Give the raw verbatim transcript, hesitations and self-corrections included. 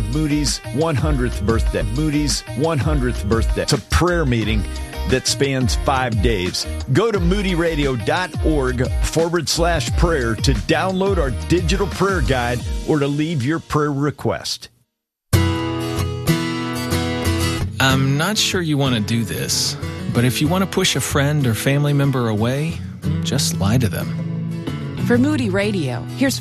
Moody's one hundredth birthday. Moody's one hundredth birthday. It's a prayer meeting that spans five days. Go to moodyradio.org forward slash prayer to download our digital prayer guide or to leave your prayer request. I'm not sure you want to do this, but if you want to push a friend or family member away, just lie to them. For Moody Radio, here's